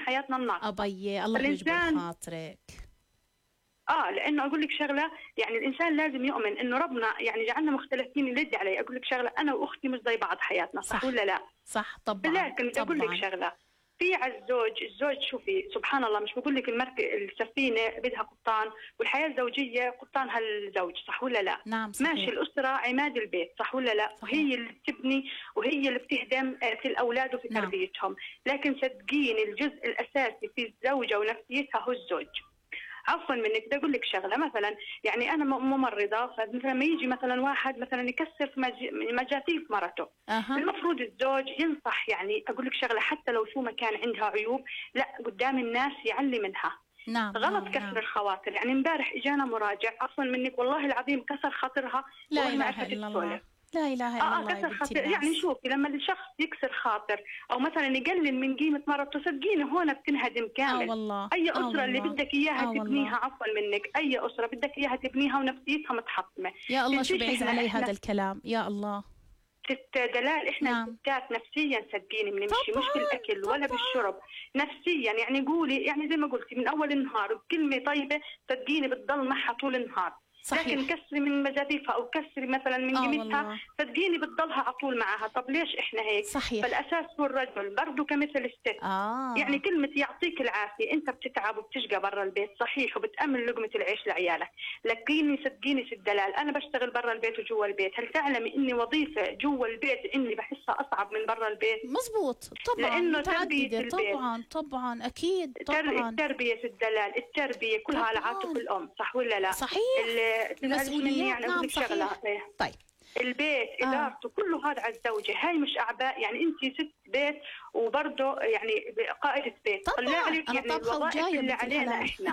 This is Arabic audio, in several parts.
حياتنا الناقصة. أبي الله يجبر خاطرك. لانه اقول لك شغله، يعني الانسان لازم يؤمن انه ربنا يعني جعلنا مختلفين. يلد علي اقول لك شغله، انا واختي مش زي بعض حياتنا، صح ولا لا؟ صح طبعا. لكن بدي اقول لك شغله، في على الزوج شوفي سبحان الله، مش بقول لك السفينه بدها قبطان، والحياه الزوجيه قبطانها الزوج، صح ولا لا؟ نعم صحيح. ماشي، الاسره عماد البيت، صح ولا لا؟ صحيح. وهي اللي بتبني وهي اللي بتهدم في الاولاد وفي تربيتهم. لكن صدقيني الجزء الاساسي في الزوجه ونفسيتها هو الزوج. عفوا منك بدي اقول لك شغله، مثلا يعني انا ممرضه، فمثلا لما يجي مثلا واحد مثلا يكسر في مجاتيف مرته، المفروض الزوج ينصح، يعني اقول لك شغله، حتى لو شو ما كان عندها عيوب، لا قدام الناس يعلي منها. غلط كسر الخواطر. يعني امبارح اجانا مراجع، عفوا منك والله العظيم كسر خاطرها، لا اله الا الله، لا اله الا الله. كسر خاطر. يعني شوفي لما الشخص يكسر خاطر او مثلا يقلل من قيمه مرته، صدقيني هون بتنهدم كامل. والله. اي اسره اللي بدك اياها تبنيها، عفوا منك، اي اسره بدك اياها تبنيها ونفسيتها متحطمه. يا الله شو بعز علي هذا الكلام، يا الله. ست دلال، احنا الستات نفسيا صدقيني بنمشي، مش بالاكل ولا بالشرب، نفسيا. يعني قولي، يعني زي ما قلتي من اول النهار كلمه طيبه صدقيني بتضل معها طول النهار. صحيح. لكن كسري من مجاديفها او كسري مثلا من قيمتها، صدقيني بتضلها على طول معها. طب ليش احنا هيك؟ صحيح. فالاساس هو الرجل برضه كمثل الست. يعني كلمه يعطيك العافيه، انت بتتعب وبتشقى برا البيت صحيح، وبتامن لقمه العيش لعيالك، لكني صدقيني ست دلال، انا بشتغل برا البيت وجوا البيت. هل تعلمي اني وظيفه جوا البيت اني بحسها اصعب من برا البيت؟ مزبوط طبعا، لانه تربيه البيت. طبعا اكيد طبعا. التربيه ست دلال، التربيه كلها على عاتق الام، صح ولا لا؟ صحيح. مسؤولية. يعني نعم صحيح. طيب البيت ادارته كله هذا على الزوجه، هاي مش اعباء. يعني انت ست بيت وبرضه يعني قائده بيت، طلع عليك يعني الوظائف اللي علينا احنا.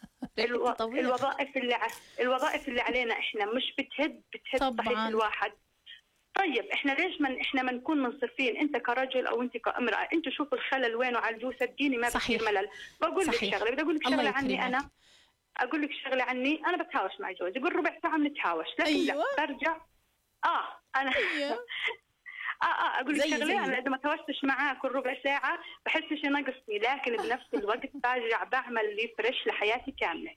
الوظائف اللي علينا احنا مش بتهد صحيح الواحد. طيب احنا ليش احنا ما نكون منصفين؟ انت كرجل او انت كامراه، انت شوف الخلل وين وعالجوه، صدقيني ما بصير ملل. بقول لك شغله، بدي اقول لك شغله عني انا. اقول لك شغله عني، انا بتهاوش مع جوزي، يقول ربع ساعه بنتهاوش، لكن لا برجع انا اقول لك شغله، انا اذا ما تهاوشتش معاك الربع ساعه بحس شيء ناقصني، لكن بنفس الوقت برجع بعمل لي فريش لحياتي كامله.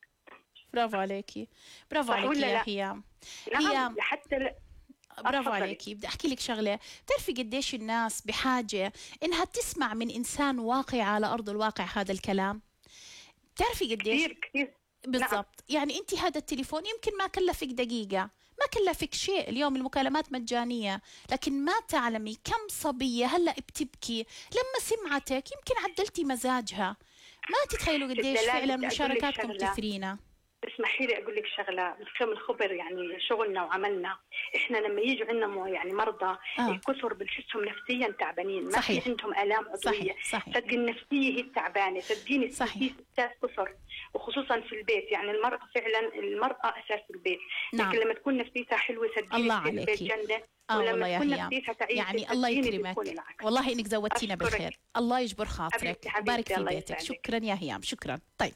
برافو عليكي، برافو عليكي يا هيام. نعم حتى برافو عليكي. بدي احكي لك شغله، بتعرفي قديش الناس بحاجه انها تسمع من انسان واقعي على ارض الواقع هذا الكلام؟ بتعرفي قديش؟ كثير بالضبط. نعم. يعني انت هذا التليفون يمكن ما كلفك دقيقه، ما كلفك شيء، اليوم المكالمات مجانيه، لكن ما تعلمي كم صبيه هلا بتبكي لما سمعتك، يمكن عدلتي مزاجها. ما تتخيلوا قديش فعلا مشاركاتكم تثرينا. اسمحي لي اقول لك شغله، من الخبر يعني شغلنا وعملنا، احنا لما يجوا عندنا يعني مرضى كثر بنحسهم نفسيا تعبانين، ما في عندهم الام عضويه. صدقني النفسيه هي التعبانه، صدقيني في ستات كثر وخصوصا في البيت. يعني المراه فعلا، المراه اساس البيت. لكن لما تكون نفسيتها حلوه صدقيني البيت جنه. والله يا هيام، يعني الله يكرمك، والله انك زودتينا بالخير. الله يجبر خاطرك وبارك في بيتك. شكرا يا هيام، شكرا. طيب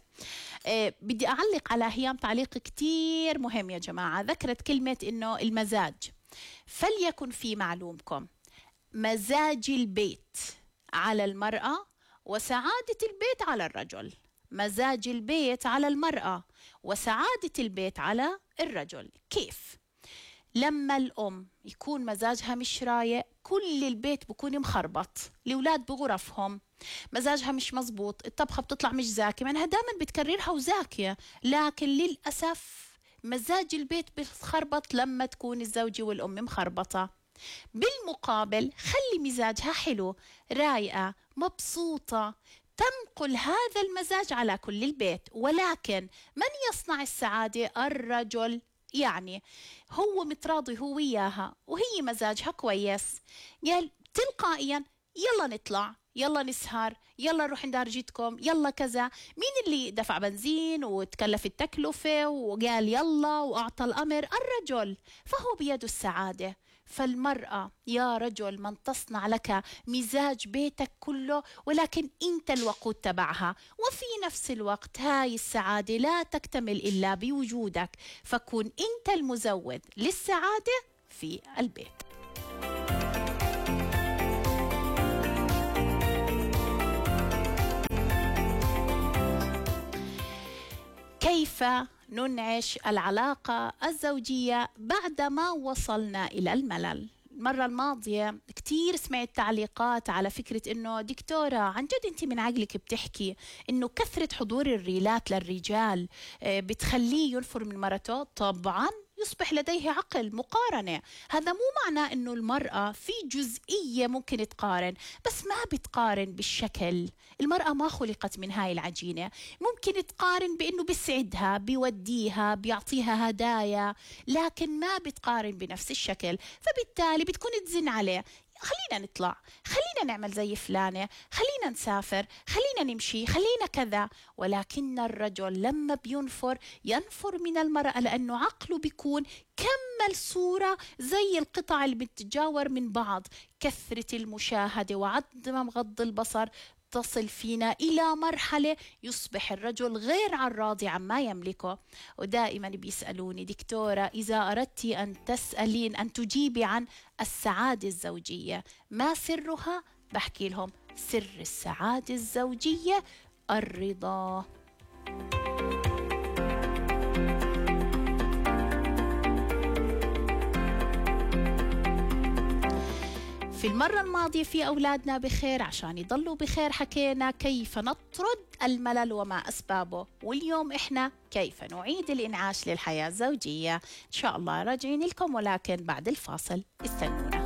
بدي اعلق على هيام تعليق كتير مهم يا جماعه. ذكرت كلمه انه المزاج، فليكن في معلومكم مزاج البيت على المراه وسعاده البيت على الرجل. مزاج البيت على المراه وسعاده البيت على الرجل. كيف؟ لما الأم يكون مزاجها مش رايق، كل البيت بكون مخربط، الأولاد بغرفهم مزاجها مش مزبوط، الطبخة بتطلع مش زاكية، معناها دائما بتكررها وزاكية، لكن للأسف مزاج البيت بتخربط لما تكون الزوجة والأم مخربطة. بالمقابل خلي مزاجها حلو، رايقة، مبسوطة، تنقل هذا المزاج على كل البيت. ولكن من يصنع السعادة؟ الرجل. يعني هو متراضي هو وياها وهي مزاجها كويس، قال تلقائيا يلا نطلع، يلا نسهر، يلا نروح ندار جدكم، يلا كذا. مين اللي دفع بنزين وتكلف التكلفة وقال يلا وأعطى الأمر؟ الرجل. فهو بيده السعادة. فالمرأة يا رجل من تصنع لك مزاج بيتك كله، ولكن أنت الوقود تبعها، وفي نفس الوقت هاي السعادة لا تكتمل إلا بوجودك، فكن أنت المزود للسعادة في البيت. كيف ننعش العلاقة الزوجية بعدما وصلنا إلى الملل. المرة الماضية كتير سمعت تعليقات على فكرة إنه دكتورة عن جد أنت من عقلك بتحكي إنه كثرة حضور الريلات للرجال بتخليه ينفر من مرته. طبعاً يصبح لديه عقل مقارنة. هذا مو معناه أنه المرأة في جزئية ممكن تقارن، بس ما بتقارن بالشكل. المرأة ما خلقت من هاي العجينة. ممكن تقارن بأنه بيسعدها، بيوديها، بيعطيها هدايا، لكن ما بتقارن بنفس الشكل، فبالتالي بتكون تزن عليه. خلينا نطلع، خلينا نعمل زي فلانة، خلينا نسافر، خلينا نمشي، خلينا كذا. ولكن الرجل لما ينفر من المرأة لأنه عقله بيكون كمل صورة زي القطع اللي بتتجاور من بعض. كثرة المشاهدة وعدم غض البصر تصل فينا إلى مرحلة يصبح الرجل غير راضي عما يملكه. ودائما بيسألوني دكتورة إذا أردت أن تجيبي عن السعادة الزوجية ما سرها؟ بحكي لهم سر السعادة الزوجية الرضا. في المرة الماضية في أولادنا بخير عشان يضلوا بخير حكينا كيف نطرد الملل وما أسبابه، واليوم إحنا كيف نعيد الإنعاش للحياة الزوجية. إن شاء الله راجعين لكم ولكن بعد الفاصل استنونا.